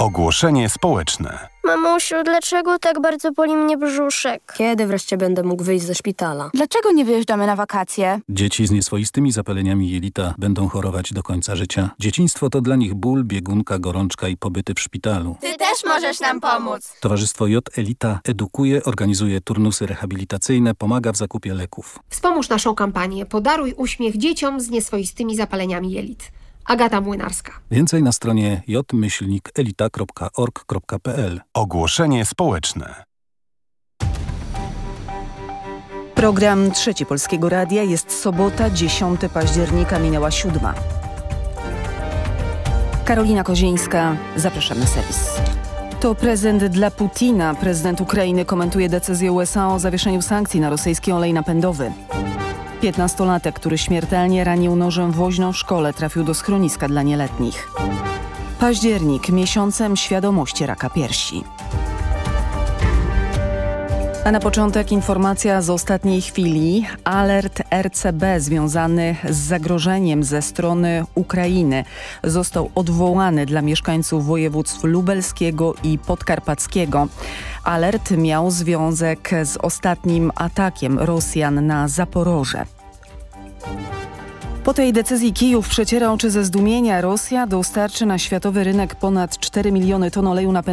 Ogłoszenie społeczne. Mamusiu, dlaczego tak bardzo boli mnie brzuszek? Kiedy wreszcie będę mógł wyjść ze szpitala? Dlaczego nie wyjeżdżamy na wakacje? Dzieci z nieswoistymi zapaleniami jelita będą chorować do końca życia. Dzieciństwo to dla nich ból, biegunka, gorączka i pobyty w szpitalu. Ty też możesz nam pomóc. Towarzystwo J Elita edukuje, organizuje turnusy rehabilitacyjne, pomaga w zakupie leków. Wspomóż naszą kampanię Podaruj uśmiech dzieciom z nieswoistymi zapaleniami jelit. Agata Młynarska. Więcej na stronie j-elita.org.pl. Ogłoszenie społeczne. Program Trzeci Polskiego Radia. Jest sobota, 10 października, minęła 7. Karolina Kozińska, zapraszam na serwis. To prezent dla Putina. Prezydent Ukrainy komentuje decyzję USA o zawieszeniu sankcji na rosyjski olej napędowy. 15-latek, który śmiertelnie ranił nożem woźną w szkole, trafił do schroniska dla nieletnich. Październik, miesiącem świadomości raka piersi. A na początek informacja z ostatniej chwili. Alert RCB związany z zagrożeniem ze strony Ukrainy został odwołany dla mieszkańców województw lubelskiego i podkarpackiego. Alert miał związek z ostatnim atakiem Rosjan na Zaporoże. Po tej decyzji Kijów przeciera oczy ze zdumienia. Rosja dostarczy na światowy rynek ponad 4 miliony ton oleju napędowego